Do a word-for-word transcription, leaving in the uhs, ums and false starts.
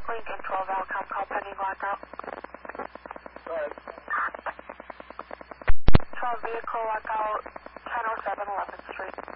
Lincoln twelve Alcom, call pending lockout. Go ahead. twelve vehicle lockout, ten oh seven eleventh Street.